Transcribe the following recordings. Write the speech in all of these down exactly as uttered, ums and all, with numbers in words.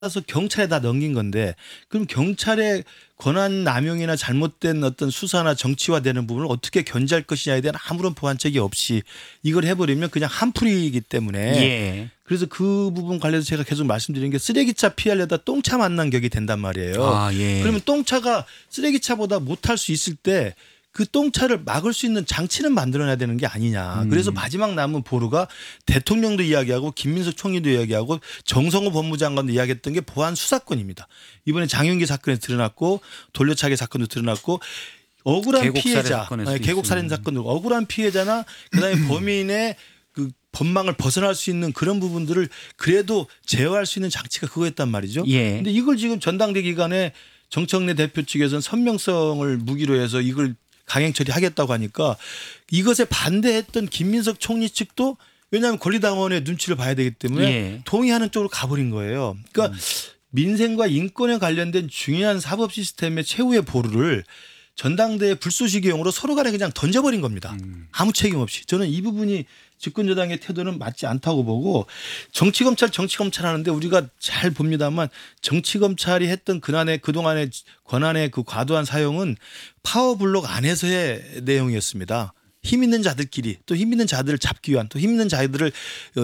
서 경찰에다 넘긴 건데 그럼 경찰의 권한 남용이나 잘못된 어떤 수사나 정치화되는 부분을 어떻게 견제할 것이냐에 대한 아무런 보완책이 없이 이걸 해버리면 그냥 한풀이이기 때문에 예. 그래서 그 부분 관련해서 제가 계속 말씀드리는 게 쓰레기차 피하려다 똥차 만난 격이 된단 말이에요. 아, 예. 그러면 똥차가 쓰레기차보다 못할 수 있을 때 그 똥차를 막을 수 있는 장치는 만들어내야 되는 게 아니냐. 음. 그래서 마지막 남은 보루가 대통령도 이야기하고 김민석 총리도 이야기하고 정성호 법무장관도 이야기했던 게 보안 수사권입니다. 이번에 장윤기 사건에서 드러났고 돌려차기 사건도 드러났고 억울한 계곡살인 피해자, 사건에서도 아니, 계곡살인 사건도 억울한 피해자나 그다음에 범인의 그 법망을 벗어날 수 있는 그런 부분들을 그래도 제어할 수 있는 장치가 그거였단 말이죠. 예. 근데 이걸 지금 전당대 기간에 정청래 대표 측에서는 선명성을 무기로 해서 이걸 강행 처리하겠다고 하니까 이것에 반대했던 김민석 총리 측도 왜냐하면 권리당원의 눈치를 봐야 되기 때문에 예. 동의하는 쪽으로 가버린 거예요. 그러니까 음. 민생과 인권에 관련된 중요한 사법 시스템의 최후의 보루를 전당대회 불쏘시개용으로 서로 간에 그냥 던져버린 겁니다. 음. 아무 책임 없이. 저는 이 부분이 집권여당의 태도는 맞지 않다고 보고 정치검찰 정치검찰 하는데 우리가 잘 봅니다만 정치검찰이 했던 그날의 그동안의 권한의 그 과도한 사용은 파워블록 안에서의 내용이었습니다. 힘 있는 자들끼리 또 힘 있는 자들을 잡기 위한 또 힘 있는 자들을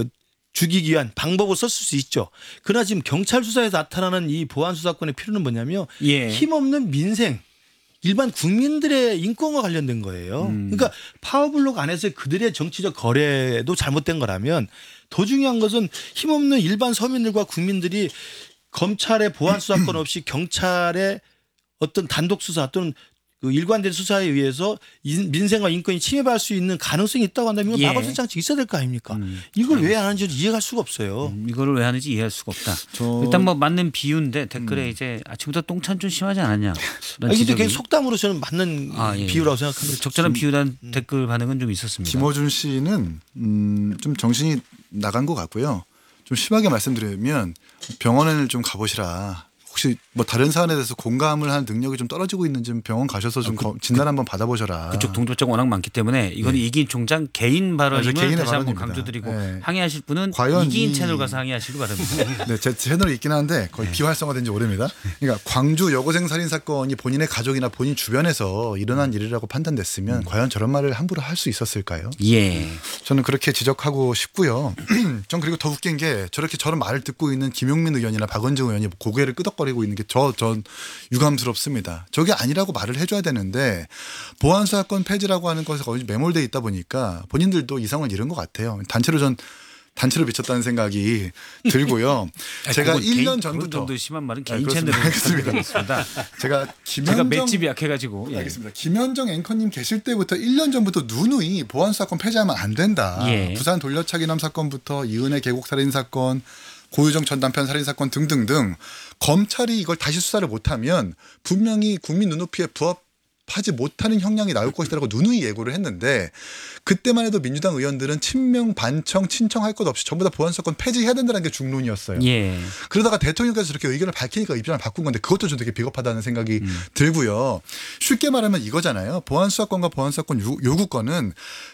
죽이기 위한 방법을 썼을 수 있죠. 그러나 지금 경찰 수사에서 나타나는 이 보안 수사권의 필요는 뭐냐면 예. 힘없는 민생 일반 국민들의 인권과 관련된 거예요. 음. 그러니까 파워블록 안에서 그들의 정치적 거래도 잘못된 거라면 더 중요한 것은 힘없는 일반 서민들과 국민들이 검찰의 보안 수사권 없이 경찰의 어떤 단독 수사 또는 그 일관된 수사에 의해서 민생과 인권이 침해받을 수 있는 가능성이 있다고 한다면 이건 예. 막을 수 있는 장치 있어야 될 거 아닙니까? 음. 이걸 왜 안 하는지 이해할 수가 없어요. 음, 이거를 왜 하는지 이해할 수가 없다. 저... 일단 뭐 맞는 비유인데 댓글에 음. 이제 아침부터 똥찬 좀 심하지 않았냐. 아니, 근데 그냥 속담으로 저는 맞는 아, 예. 비유라고 생각합니다. 적절한 비유란 음. 댓글 반응은 좀 있었습니다. 김어준 씨는 음, 좀 정신이 나간 것 같고요. 좀 심하게 말씀드리면 병원을 좀 가보시라. 혹시 뭐 다른 사안에 대해서 공감을 하는 능력이 좀 떨어지고 있는지 병원 가셔서 좀 아, 그, 진단 그, 한번 받아보셔라. 그쪽 동조자가 워낙 많기 때문에 이건 네. 이기인 총장 개인 발언임을 다시 발언입니다. 한번 강조드리고 네. 항의하실 분은 이기인 이... 채널 가서 항의하시기 바랍니다. 네, 제 채널이 있긴 한데 거의 네. 비활성화된 지 오래입니다. 그러니까 광주 여고생 살인 사건이 본인의 가족이나 본인 주변에서 일어난 일이라고 판단됐으면 음. 과연 저런 말을 함부로 할 수 있었을까요? 예. 저는 그렇게 지적하고 싶고요. 전 그리고 더 웃긴 게 저렇게 저런 말을 듣고 있는 김용민 의원이나 박원정 의원이 고개를 끄덕거리고 있는 게 저 전 유감스럽습니다. 저게 아니라고 말을 해줘야 되는데 보안수사권 폐지라고 하는 것에 거의 매몰돼 있다 보니까 본인들도 이성을 잃은 것 같아요. 단체로 전 단체로 미쳤다는 생각이 들고요. 제가 일 년 전부터 정도 심한 말은 개인 네, 채널에 알겠습니다. 제가 김현정 제가 맷집이 약해가지고 예. 알겠습니다. 김현정 앵커님 계실 때부터 일 년 전부터 누누이 보안수사권 폐지하면 안 된다. 예. 부산 돌려차기남 사건부터 이은혜 계곡살인 사건 고유정 전 남편 살인 사건 등등등 검찰이 이걸 다시 수사를 못하면 분명히 국민 눈높이에 부합하지 못하는 형량이 나올 것이라고 누누이 예고를 했는데 그때만 해도 민주당 의원들은 친명 반청 친청할 것 없이 전부 다 보안수사권 폐지해야 된다는 게 중론이었어요. 예. 그러다가 대통령께서 저렇게 의견을 밝히니까 입장을 바꾼 건데 그것도 좀 되게 비겁하다는 생각이 음. 들고요. 쉽게 말하면 이거잖아요. 보안수사권과 보안수사권 요구권은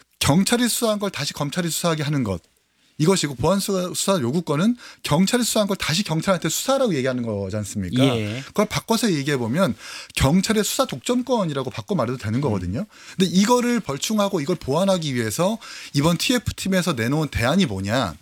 경찰이 수사한 걸 다시 검찰이 수사하게 하는 것. 이것이고 보안수사 요구권은 경찰이 수사한 걸 다시 경찰한테 수사라고 얘기하는 거지 않습니까? 예. 그걸 바꿔서 얘기해 보면 경찰의 수사 독점권이라고 바꿔 말해도 되는 거거든요. 근데 이거를 벌충하고 이걸 보완하기 위해서 이번 티에프팀에서 내놓은 대안이 뭐냐.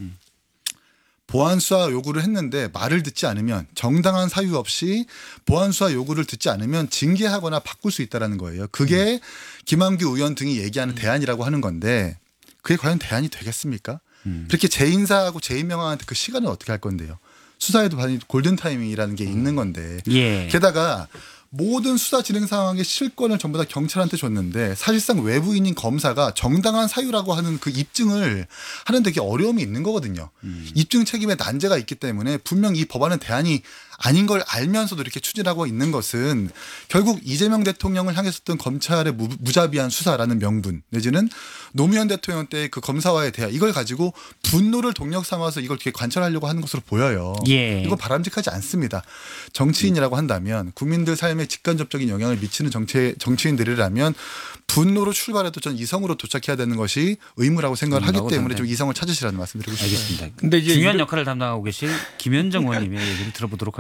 보안수사 요구를 했는데 말을 듣지 않으면 정당한 사유 없이 보안수사 요구를 듣지 않으면 징계하거나 바꿀 수 있다는 거예요. 그게 김한규 의원 등이 얘기하는 대안이라고 하는 건데 그게 과연 대안이 되겠습니까? 음. 그렇게 재인사하고 재임명한테 그 시간은 어떻게 할 건데요. 수사에도 골든타임이라는 게 있는 건데 예. 게다가 모든 수사 진행 상황의 실권을 전부 다 경찰한테 줬는데 사실상 외부인인 검사가 정당한 사유라고 하는 그 입증을 하는 되게 어려움이 있는 거거든요. 음. 입증 책임에 난제가 있기 때문에 분명 이 법안은 대안이 아닌 걸 알면서도 이렇게 추진하고 있는 것은 결국 이재명 대통령을 향했었던 검찰의 무, 무자비한 수사라는 명분 내지는 노무현 대통령 때 그 검사와의 대화 이걸 가지고 분노를 동력 삼아서 이걸 이렇게 관철하려고 하는 것으로 보여요. 예. 이건 바람직하지 않습니다. 정치인이라고 한다면 국민들 삶에 직간접적인 영향을 미치는 정치, 정치인들이라면 분노로 출발해도 전 이성으로 도착해야 되는 것이 의무라고 생각을 하기 때문에 좀 이성을 찾으시라는 말씀드리고 싶습니다. 알겠습니다. 근데 이제 중요한 역할을 담당하고 계실 김현정 의원님의 얘기를 들어보도록 하겠습니다.